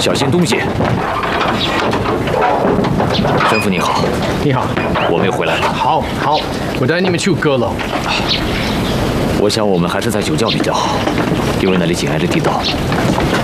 小心东西。神父你好， 你好， 我们又回来了。 好，我带你们去阁楼。 我想我们还是在酒窖比较好，因为那里紧挨着地道。